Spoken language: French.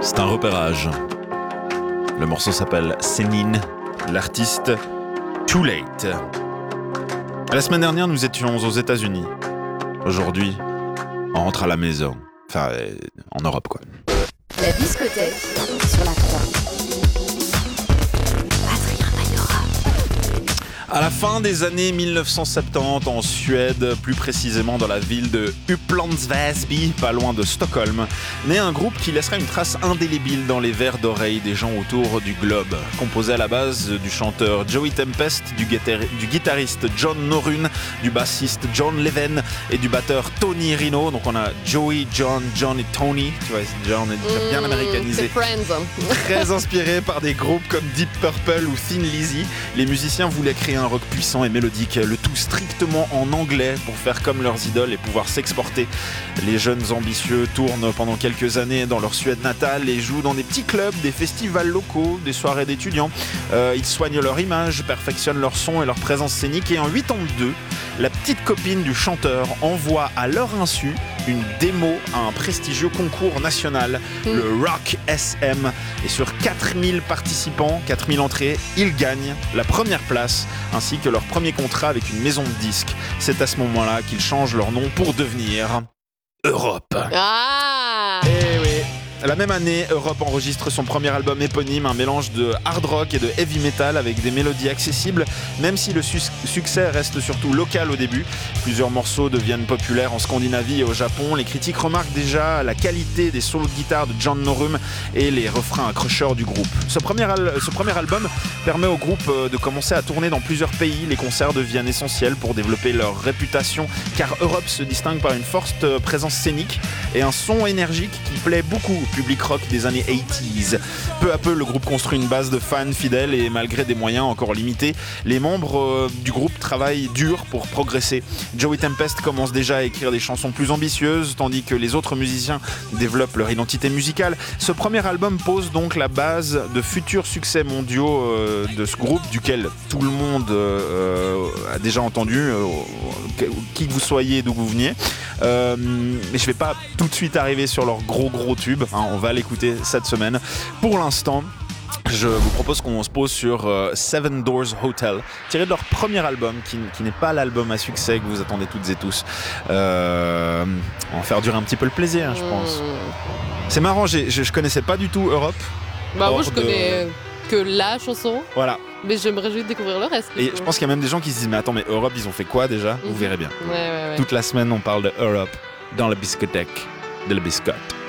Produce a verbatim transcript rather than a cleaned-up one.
C'est un repérage. Le morceau s'appelle Sénine, l'artiste Too Late. La semaine dernière, nous étions aux États-Unis. Aujourd'hui, on rentre à la maison. Enfin, euh, en Europe, quoi. La discothèque sur la croix. Adrien Mayora. À la fin des années dix-neuf cent soixante-dix, en Suède, plus précisément dans la ville de Upplands Väsby, pas loin de Stockholm, naît un groupe qui laissera une trace indélébile dans les verres d'oreille des gens autour du globe. Composé à la base du chanteur Joey Tempest, du, guitar- du guitariste John Norum, du bassiste John Leven et du batteur Tony Rino. Donc on a Joey, John, John et Tony. Tu vois, c'est déjà, on est déjà bien américanisé. C'est Friends. Très inspiré par des groupes comme Deep Purple ou Thin Lizzy, les musiciens voulaient créer un rock puissant et mélodique, le tout strictement en anglais pour faire comme leurs idoles et pouvoir s'exporter. Les jeunes ambitieux tournent pendant quelques années dans leur Suède natale et jouent dans des petits clubs, des festivals locaux, des soirées d'étudiants. Euh, ils soignent leur image, perfectionnent leur son et leur présence scénique, et en quatre-vingt-deux, la petite copine du chanteur envoie à leur insu une démo à un prestigieux concours national, mmh. le Rock S M. Et sur quatre mille participants, quatre mille entrées, ils gagnent la première place ainsi que leur premier contrat avec une maison de disques. C'est à ce moment-là qu'ils changent leur nom pour devenir Europe. Ah Et oui. La même année, Europe enregistre son premier album éponyme, un mélange de hard rock et de heavy metal avec des mélodies accessibles, même si le su- succès reste surtout local au début. Plusieurs morceaux deviennent populaires en Scandinavie et au Japon. Les critiques remarquent déjà la qualité des solos de guitare de John Norum et les refrains accrocheurs du groupe. Ce premier, al- ce premier album permet au groupe de commencer à tourner dans plusieurs pays. Les concerts deviennent essentiels pour développer leur réputation, car Europe se distingue par une forte présence scénique et un son énergique qui plaît beaucoup au public rock des années quatre-vingt-dix. Peu à peu, le groupe construit une base de fans fidèles et malgré des moyens encore limités, les membres euh, du groupe travaillent dur pour progresser. Joey Tempest commence déjà à écrire des chansons plus ambitieuses, tandis que les autres musiciens développent leur identité musicale. Ce premier album pose donc la base de futurs succès mondiaux euh, de ce groupe, duquel tout le monde euh, a déjà entendu, euh, qui que vous soyez, d'où vous veniez. Euh, mais je vais pas tout de suite arriver sur leur gros gros tube, hein, on va l'écouter cette semaine. Pour l'instant, je vous propose qu'on se pose sur euh, Seven Doors Hotel, tiré de leur premier album, qui, qui n'est pas l'album à succès que vous attendez toutes et tous. Euh, on va faire durer un petit peu le plaisir, hein, je pense. C'est marrant, j'ai, je, je connaissais pas du tout Europe. Bah moi je de... connais que la chanson. Voilà. Mais je me réjouis de découvrir le reste. Et je pense qu'il y a même des gens qui se disent mais attends, mais Europe ils ont fait quoi déjà? Vous verrez bien. Ouais, ouais, ouais. Toute la semaine on parle de Europe dans la biscothèque de la biscotte.